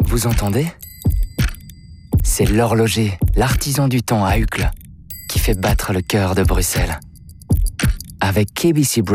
Vous entendez? C'est l'horloger, l'artisan du temps à Uccle, qui fait battre le cœur de Bruxelles. Avec KBC